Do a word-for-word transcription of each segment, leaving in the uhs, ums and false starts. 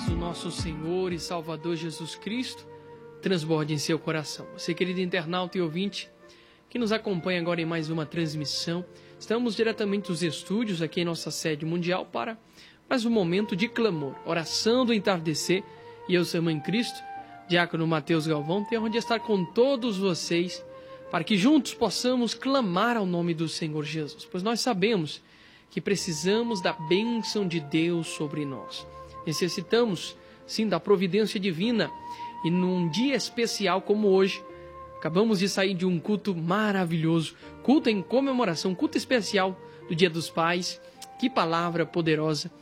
paz do nosso Senhor e Salvador Jesus Cristo transborde em seu coração. Você, querido internauta e ouvinte, que nos acompanha agora em mais uma transmissão. Estamos diretamente dos estúdios aqui em nossa sede mundial para mais um momento de clamor, oração do entardecer. E eu, seu irmão em Cristo, Diácono Mateus Galvão, tenho onde estar com todos vocês para que juntos possamos clamar ao nome do Senhor Jesus, pois nós sabemos que precisamos da bênção de Deus sobre nós. Necessitamos, sim, da providência divina. E num dia especial como hoje, acabamos de sair de um culto maravilhoso, culto em comemoração, culto especial do Dia dos Pais. Que palavra poderosa!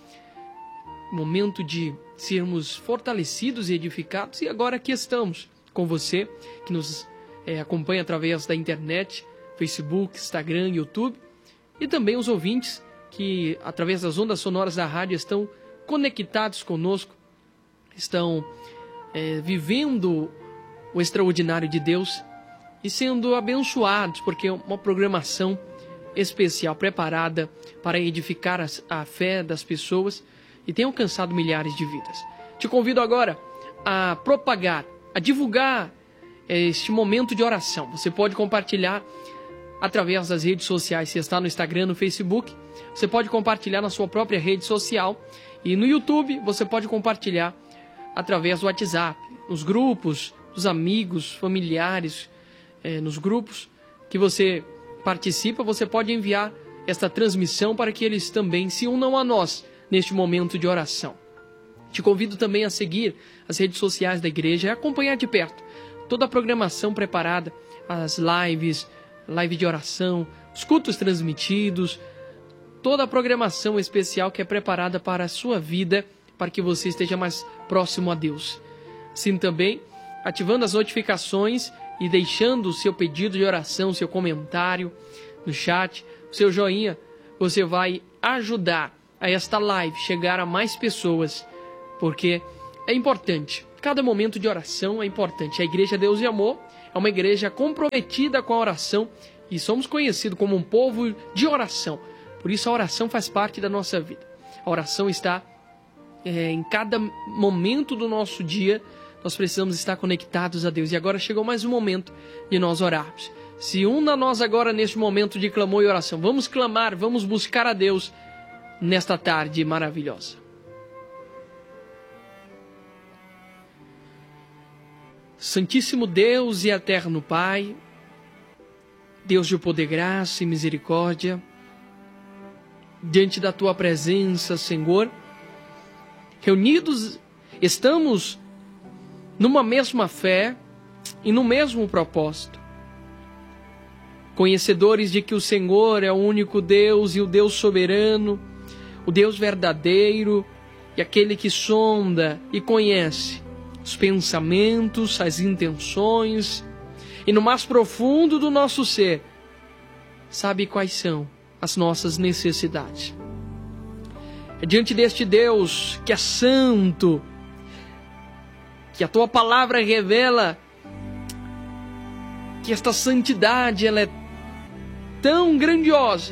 Momento de sermos fortalecidos e edificados. E agora aqui estamos com você, que nos é, acompanha através da internet, Facebook, Instagram, YouTube, e também os ouvintes que, através das ondas sonoras da rádio, estão conectados conosco, estão é, vivendo o extraordinário de Deus e sendo abençoados, porque é uma programação especial, preparada para edificar a, a fé das pessoas e tem alcançado milhares de vidas. Te convido agora a propagar, a divulgar este momento de oração. Você pode compartilhar através das redes sociais. Se está no Instagram, no Facebook, você pode compartilhar na sua própria rede social. E no YouTube, você pode compartilhar através do WhatsApp, nos grupos, dos amigos, familiares, eh, nos grupos que você participa, você pode enviar esta transmissão para que eles também se unam a nós neste momento de oração. Te convido também a seguir as redes sociais da igreja e acompanhar de perto toda a programação preparada, as lives, live de oração, os cultos transmitidos, toda a programação especial que é preparada para a sua vida, para que você esteja mais próximo a Deus. Assim também, ativando as notificações e deixando o seu pedido de oração, seu comentário no chat, o seu joinha, você vai ajudar a esta live chegar a mais pessoas, porque é importante. Cada momento de oração é importante. A Igreja Deus e Amor é uma igreja comprometida com a oração e somos conhecidos como um povo de oração. Por isso a oração faz parte da nossa vida. A oração está é, em cada momento do nosso dia. Nós precisamos estar conectados a Deus. E agora chegou mais um momento de nós orarmos. Se una a nós agora neste momento de clamor e oração. Vamos clamar, vamos buscar a Deus nesta tarde maravilhosa. Santíssimo Deus e eterno Pai, Deus de poder, graça e misericórdia, diante da Tua presença, Senhor, reunidos estamos numa mesma fé e no mesmo propósito, conhecedores de que o Senhor é o único Deus e o Deus soberano, o Deus verdadeiro e aquele que sonda e conhece os pensamentos, as intenções e no mais profundo do nosso ser, sabe quais são as nossas necessidades. É diante deste Deus que é santo, que a Tua palavra revela que esta santidade ela é tão grandiosa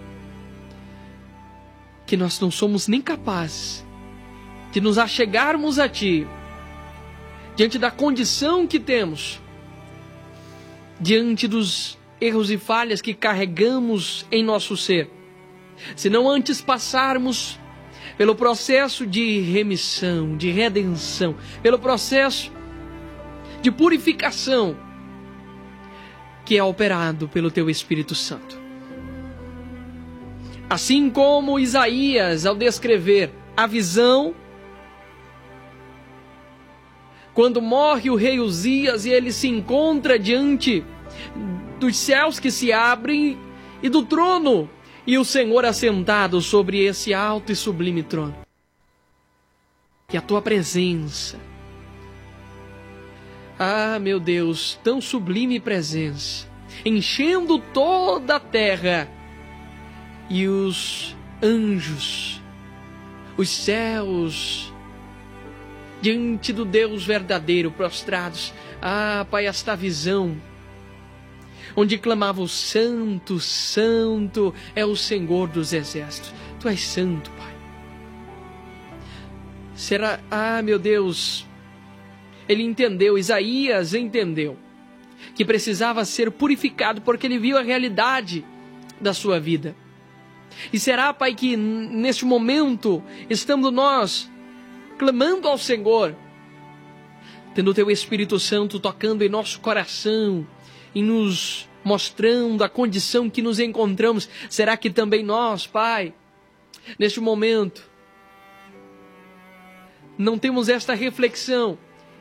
que nós não somos nem capazes de nos achegarmos a Ti diante da condição que temos, diante dos erros e falhas que carregamos em nosso ser, se não antes passarmos pelo processo de remissão, de redenção, pelo processo de purificação que é operado pelo Teu Espírito Santo. Assim como Isaías, ao descrever a visão, quando morre o rei Uzias e ele se encontra diante dos céus que se abrem e do trono, e o Senhor assentado sobre esse alto e sublime trono. Que a Tua presença, ah, meu Deus, tão sublime presença, enchendo toda a terra, e os anjos, os céus, diante do Deus verdadeiro, prostrados. Ah, Pai, esta visão, onde clamava o santo, santo é o Senhor dos exércitos. Tu és santo, Pai. Será, ah meu Deus, ele entendeu, Isaías entendeu, que precisava ser purificado porque ele viu a realidade da sua vida. E será, Pai, que neste momento, estando nós clamando ao Senhor, tendo o Teu Espírito Santo tocando em nosso coração e nos mostrando a condição que nos encontramos, será que também nós, Pai, neste momento, não temos esta reflexão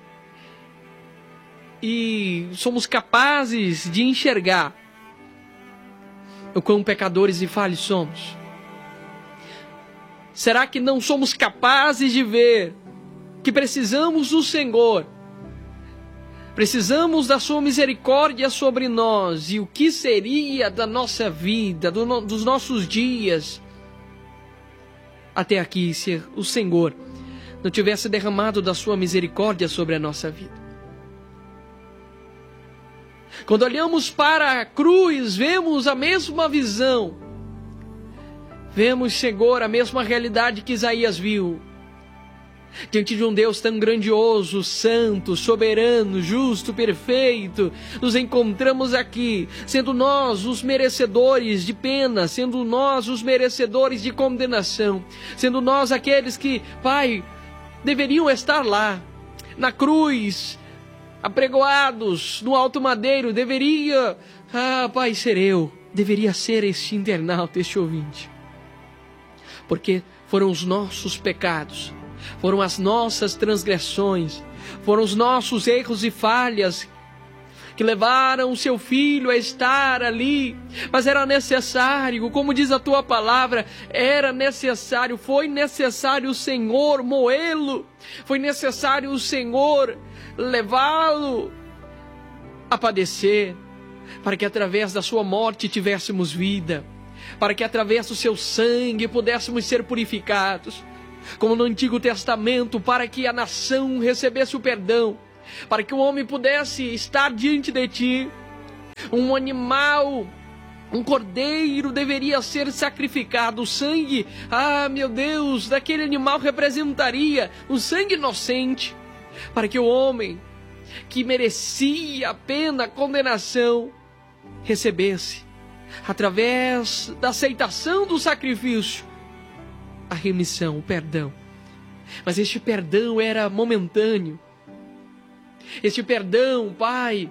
e somos capazes de enxergar o quão pecadores e falhos somos? Será que não somos capazes de ver que precisamos do Senhor? Precisamos da sua misericórdia sobre nós. E o que seria da nossa vida, do no, dos nossos dias até aqui, se o Senhor não tivesse derramado da sua misericórdia sobre a nossa vida? Quando olhamos para a cruz, vemos a mesma visão. Vemos, Senhor, a mesma realidade que Isaías viu. Diante de um Deus tão grandioso, santo, soberano, justo, perfeito, nos encontramos aqui, sendo nós os merecedores de pena, sendo nós os merecedores de condenação, sendo nós aqueles que, Pai, deveriam estar lá, na cruz, apregoados no alto madeiro, deveria, ah, Pai, ser eu, deveria ser este internauta, este ouvinte, porque foram os nossos pecados, foram as nossas transgressões, foram os nossos erros e falhas que levaram o seu filho a estar ali, mas era necessário, como diz a tua palavra, era necessário, foi necessário o Senhor moê-lo, foi necessário o Senhor levá-lo a padecer, para que através da sua morte tivéssemos vida, para que através do seu sangue pudéssemos ser purificados, como no Antigo Testamento, para que a nação recebesse o perdão, para que o homem pudesse estar diante de ti. Um animal, um cordeiro deveria ser sacrificado. O sangue, ah meu Deus, daquele animal representaria um sangue inocente, para que o homem que merecia a pena, a condenação, recebesse, através da aceitação do sacrifício, a remissão, o perdão. Mas este perdão era momentâneo. Este perdão, Pai,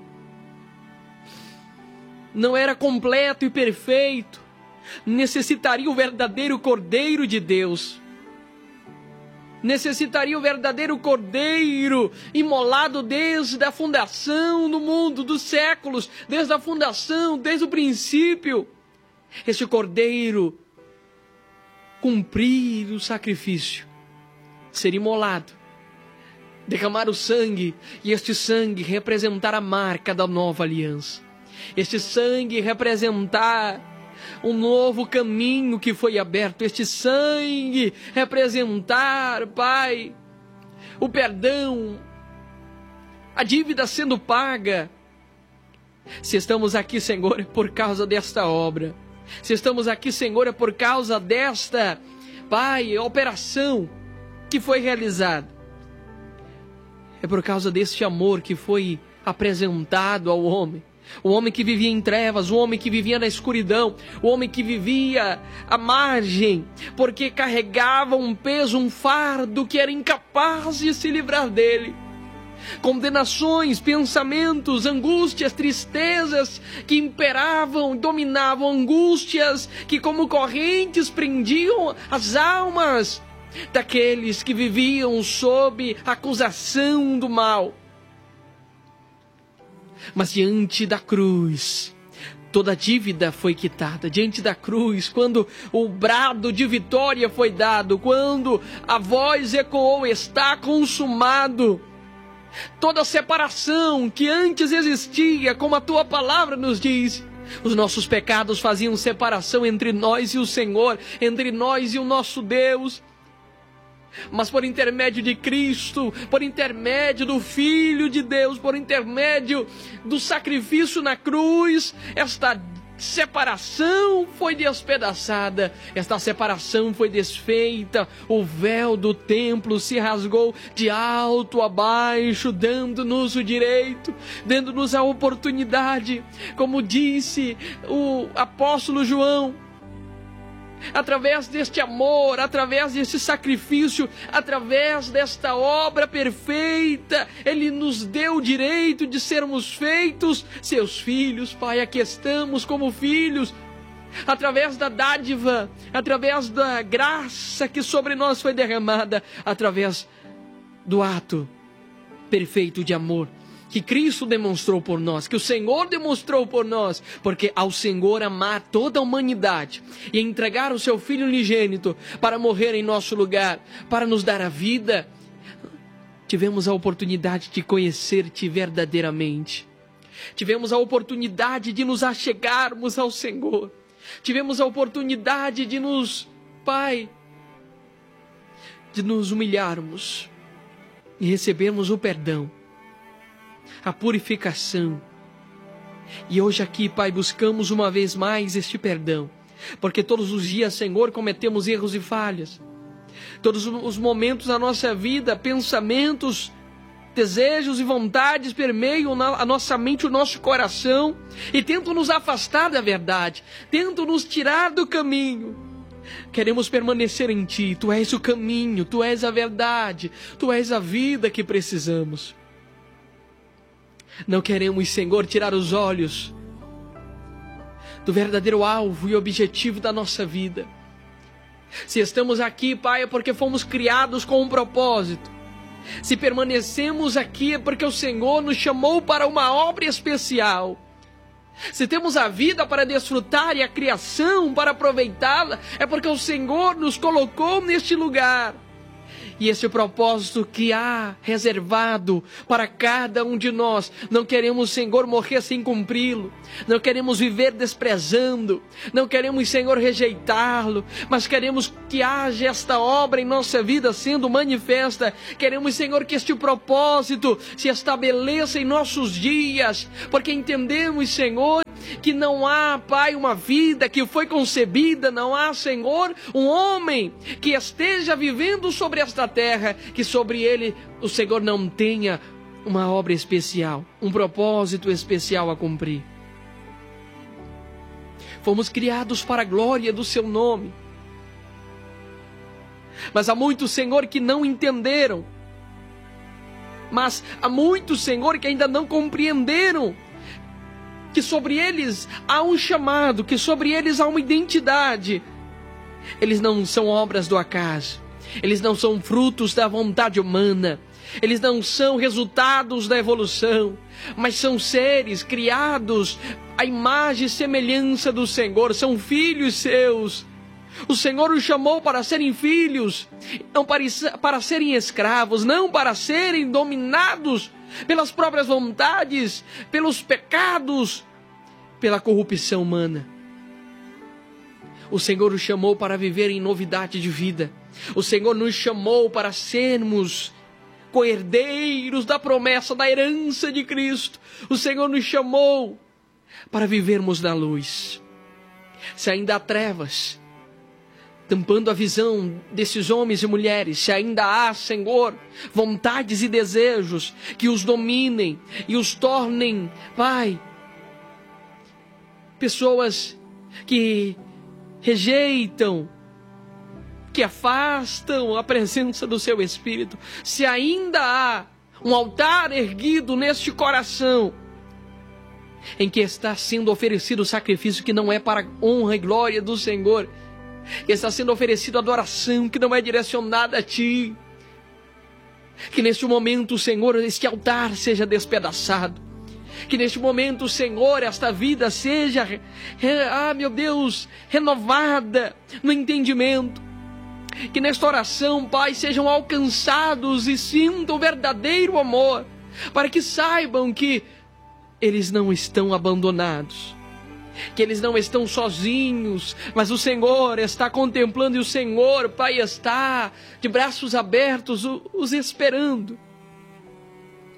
não era completo e perfeito. Necessitaria o verdadeiro Cordeiro de Deus. Necessitaria o verdadeiro Cordeiro imolado desde a fundação do mundo, dos séculos, desde a fundação, desde o princípio. Este Cordeiro cumprir o sacrifício, ser imolado, derramar o sangue, e este sangue representar a marca da nova aliança. Este sangue representar um novo caminho que foi aberto. Este sangue representar, Pai, o perdão, a dívida sendo paga. Se estamos aqui, Senhor, é por causa desta obra. Se estamos aqui, Senhor, é por causa desta, Pai, operação que foi realizada. É por causa deste amor que foi apresentado ao homem. O homem que vivia em trevas, o homem que vivia na escuridão, o homem que vivia à margem, porque carregava um peso, um fardo que era incapaz de se livrar dele. Condenações, pensamentos, angústias, tristezas que imperavam, dominavam, angústias que como correntes prendiam as almas daqueles que viviam sob a acusação do mal. Mas diante da cruz, toda a dívida foi quitada. Diante da cruz, quando o brado de vitória foi dado, quando a voz ecoou, está consumado, toda separação que antes existia, como a tua palavra nos diz, os nossos pecados faziam separação entre nós e o Senhor, entre nós e o nosso Deus. Mas por intermédio de Cristo, por intermédio do Filho de Deus, por intermédio do sacrifício na cruz, esta separação foi despedaçada, esta separação foi desfeita, o véu do templo se rasgou de alto a baixo, dando-nos o direito, dando-nos a oportunidade, como disse o apóstolo João, através deste amor, através desse sacrifício, através desta obra perfeita, Ele nos deu o direito de sermos feitos seus filhos. Pai, aqui estamos como filhos, através da dádiva, através da graça que sobre nós foi derramada, através do ato perfeito de amor que Cristo demonstrou por nós, que o Senhor demonstrou por nós, porque ao Senhor amar toda a humanidade e entregar o seu Filho unigênito para morrer em nosso lugar, para nos dar a vida, tivemos a oportunidade de conhecer-te verdadeiramente. Tivemos a oportunidade de nos achegarmos ao Senhor. Tivemos a oportunidade de nos, Pai, de nos humilharmos e recebermos o perdão, a purificação. E hoje aqui, Pai, buscamos uma vez mais este perdão, porque todos os dias, Senhor, cometemos erros e falhas. Todos os momentos da nossa vida, pensamentos, desejos e vontades permeiam a nossa mente, o nosso coração, e tentam nos afastar da verdade, tentam nos tirar do caminho. Queremos permanecer em Ti. Tu és o caminho, Tu és a verdade, Tu és a vida que precisamos. Não queremos, Senhor, tirar os olhos do verdadeiro alvo e objetivo da nossa vida. Se estamos aqui, Pai, é porque fomos criados com um propósito. Se permanecemos aqui é porque o Senhor nos chamou para uma obra especial. Se temos a vida para desfrutar e a criação para aproveitá-la, é porque o Senhor nos colocou neste lugar. E esse propósito que há reservado para cada um de nós, não queremos, Senhor, morrer sem cumpri-lo, não queremos viver desprezando, não queremos, Senhor, rejeitá-lo, mas queremos que haja esta obra em nossa vida sendo manifesta. Queremos, Senhor, que este propósito se estabeleça em nossos dias, porque entendemos, Senhor, que não há, Pai, uma vida que foi concebida, não há, Senhor, um homem que esteja vivendo sobre esta terra, que sobre ele o Senhor não tenha uma obra especial, um propósito especial a cumprir. Fomos criados para a glória do Seu nome. Mas há muitos, Senhor, que não entenderam. Mas há muitos, Senhor, que ainda não compreenderam que sobre eles há um chamado, que sobre eles há uma identidade. Eles não são obras do acaso, eles não são frutos da vontade humana, eles não são resultados da evolução, mas são seres criados à imagem e semelhança do Senhor, são filhos seus. O Senhor os chamou para serem filhos, não para, para serem escravos, não para serem dominados pelas próprias vontades, pelos pecados, pela corrupção humana. O Senhor os chamou para viver em novidade de vida. O Senhor nos chamou para sermos co-herdeiros da promessa, da herança de Cristo. O Senhor nos chamou para vivermos na luz. Se ainda há trevas tampando a visão desses homens e mulheres, se ainda há, Senhor, vontades e desejos que os dominem e os tornem, Pai, pessoas que rejeitam, que afastam a presença do Seu Espírito, se ainda há um altar erguido neste coração, em que está sendo oferecido o sacrifício que não é para a honra e glória do Senhor, que está sendo oferecido adoração que não é direcionada a Ti, que neste momento, Senhor, este altar seja despedaçado, que neste momento, Senhor, esta vida seja, ah meu Deus, renovada no entendimento, que nesta oração, Pai, sejam alcançados e sintam o verdadeiro amor, para que saibam que eles não estão abandonados, que eles não estão sozinhos, mas o Senhor está contemplando, e o Senhor, Pai, está de braços abertos os esperando.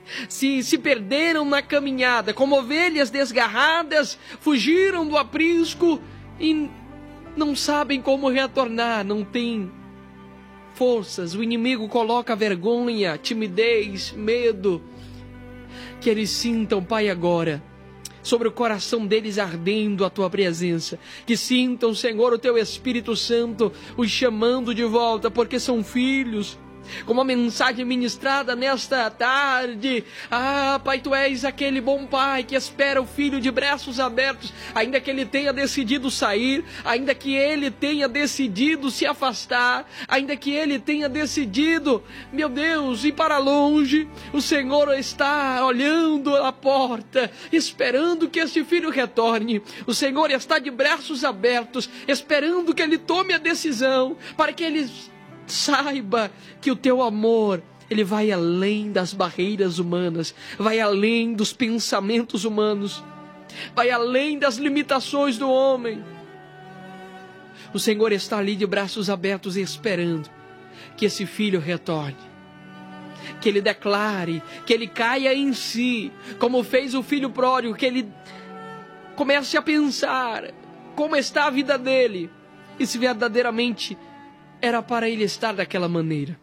se, se perderam na caminhada, como ovelhas desgarradas, fugiram do aprisco e não sabem como retornar, não têm forças. O inimigo coloca vergonha, timidez, medo, que eles sintam, Pai, agora, sobre o coração deles ardendo a Tua presença, que sintam, Senhor, o Teu Espírito Santo os chamando de volta, porque são filhos. Como a mensagem ministrada nesta tarde: ah, Pai, Tu és aquele bom Pai que espera o filho de braços abertos, ainda que ele tenha decidido sair, ainda que ele tenha decidido se afastar, ainda que ele tenha decidido, meu Deus, ir para longe. O Senhor está olhando a porta, esperando que este filho retorne. O Senhor está de braços abertos, esperando que ele tome a decisão, para que ele saiba que o Teu amor, ele vai além das barreiras humanas, vai além dos pensamentos humanos, vai além das limitações do homem. O Senhor está ali de braços abertos esperando que esse filho retorne, que ele declare, que ele caia em si, como fez o filho pródigo, que ele comece a pensar como está a vida dele e se verdadeiramente era para ele estar daquela maneira.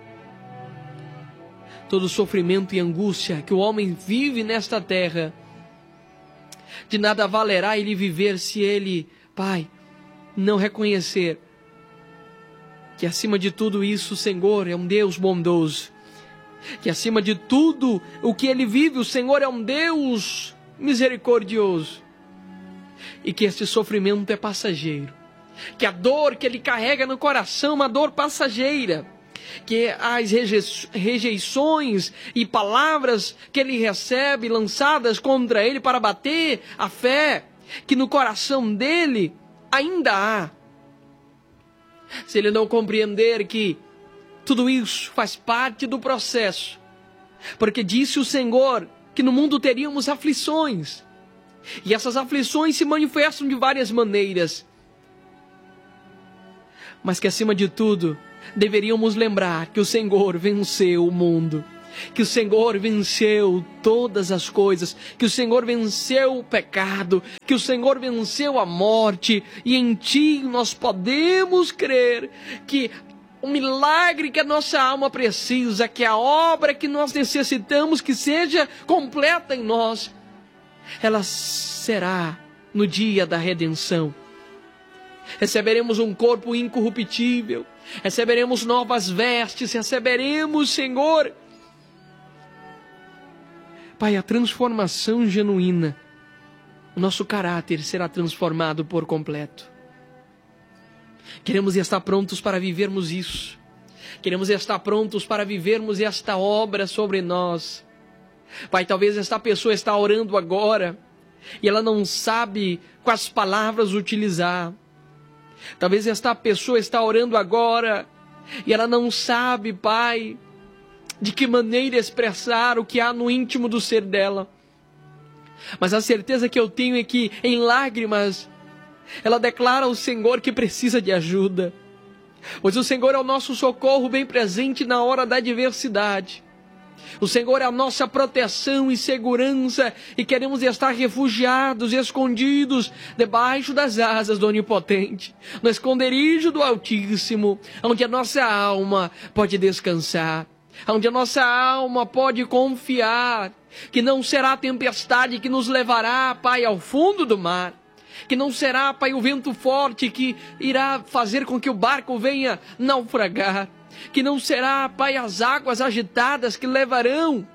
Todo sofrimento e angústia que o homem vive nesta terra, de nada valerá ele viver se ele, Pai, não reconhecer que acima de tudo isso o Senhor é um Deus bondoso, que acima de tudo o que ele vive, o Senhor é um Deus misericordioso, e que este sofrimento é passageiro, que a dor que ele carrega no coração é uma dor passageira, que as rejeições e palavras que ele recebe lançadas contra ele para bater a fé, que no coração dele ainda há. Se ele não compreender que tudo isso faz parte do processo, porque disse o Senhor que no mundo teríamos aflições, e essas aflições se manifestam de várias maneiras, mas que acima de tudo deveríamos lembrar que o Senhor venceu o mundo, que o Senhor venceu todas as coisas, que o Senhor venceu o pecado, que o Senhor venceu a morte, e em Ti nós podemos crer que o milagre que a nossa alma precisa, que a obra que nós necessitamos que seja completa em nós, ela será no dia da redenção. Receberemos um corpo incorruptível, receberemos novas vestes, receberemos, Senhor, Pai, a transformação genuína. O nosso caráter será transformado por completo. Queremos estar prontos para vivermos isso. Queremos estar prontos para vivermos esta obra sobre nós. Pai, talvez esta pessoa está orando agora e ela não sabe quais palavras utilizar. Talvez esta pessoa está orando agora e ela não sabe, Pai, de que maneira expressar o que há no íntimo do ser dela. Mas a certeza que eu tenho é que, em lágrimas, ela declara ao Senhor que precisa de ajuda, pois o Senhor é o nosso socorro bem presente na hora da adversidade. O Senhor é a nossa proteção e segurança, e queremos estar refugiados, escondidos debaixo das asas do Onipotente, no esconderijo do Altíssimo, onde a nossa alma pode descansar, onde a nossa alma pode confiar que não será a tempestade que nos levará, Pai, ao fundo do mar, que não será, Pai, o vento forte que irá fazer com que o barco venha naufragar, que não será, Pai, as águas agitadas que levarão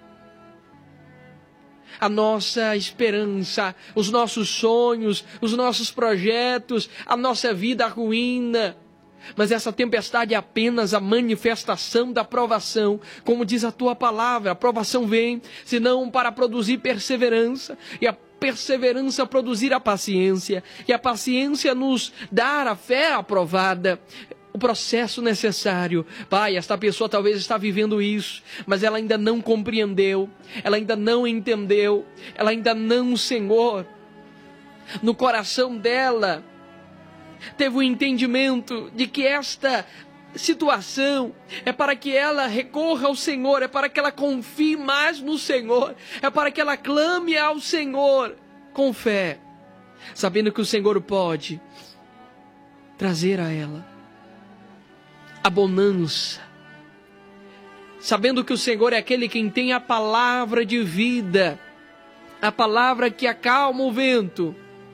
a nossa esperança, os nossos sonhos, os nossos projetos, a nossa vida à ruína. Mas essa tempestade é apenas a manifestação da provação, como diz a Tua palavra. A provação vem, senão para produzir perseverança, e a perseverança produzir a paciência, e a paciência nos dar a fé aprovada, o processo necessário. Pai, esta pessoa talvez está vivendo isso, mas ela ainda não compreendeu, ela ainda não entendeu, ela ainda não, Senhor, no coração dela, teve o entendimento de que esta situação, é para que ela recorra ao Senhor, é para que ela confie mais no Senhor, é para que ela clame ao Senhor com fé, sabendo que o Senhor pode trazer a ela a bonança, sabendo que o Senhor é aquele quem tem a palavra de vida, a palavra que acalma o vento,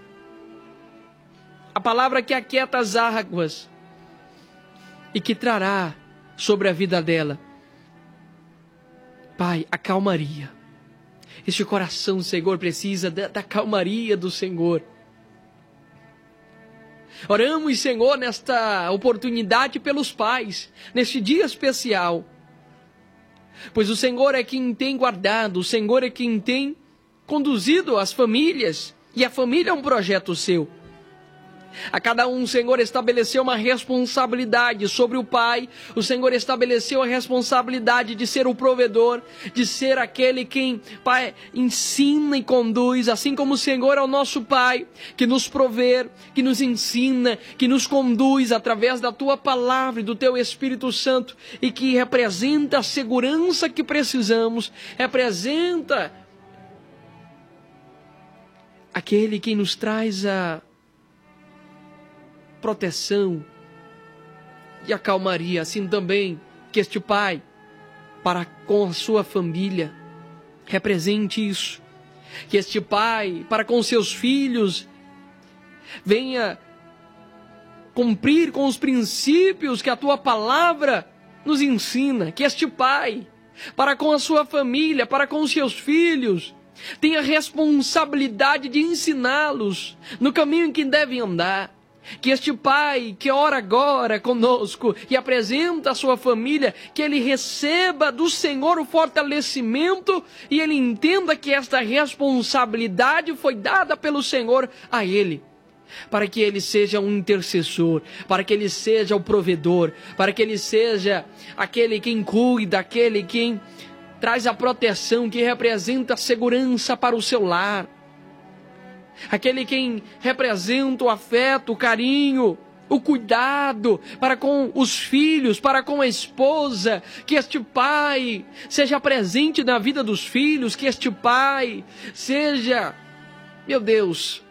a palavra que aquieta as águas, e que trará sobre a vida dela, Pai, a calmaria. Este coração, Senhor, precisa da, da calmaria do Senhor. Oramos, Senhor, nesta oportunidade pelos pais, neste dia especial, pois o Senhor é quem tem guardado, o Senhor é quem tem conduzido as famílias, e a família é um projeto seu. A cada um, o Senhor estabeleceu uma responsabilidade sobre o pai. O Senhor estabeleceu a responsabilidade de ser o provedor, de ser aquele quem, Pai, ensina e conduz, assim como o Senhor é o nosso Pai, que nos provê, que nos ensina, que nos conduz através da Tua Palavra e do Teu Espírito Santo, e que representa a segurança que precisamos, representa aquele que nos traz a proteção e a calmaria, assim também que este pai, para com a sua família, represente isso, que este pai, para com seus filhos, venha cumprir com os princípios que a tua palavra nos ensina, que este pai, para com a sua família, para com os seus filhos, tenha responsabilidade de ensiná-los no caminho em que devem andar. Que este pai que ora agora conosco e apresenta a sua família, que ele receba do Senhor o fortalecimento e ele entenda que esta responsabilidade foi dada pelo Senhor a ele, para que ele seja um intercessor, para que ele seja o provedor, para que ele seja aquele quem cuida, aquele quem traz a proteção, que representa a segurança para o seu lar, aquele quem representa o afeto, o carinho, o cuidado para com os filhos, para com a esposa. Que este pai seja presente na vida dos filhos, que este pai seja, meu Deus,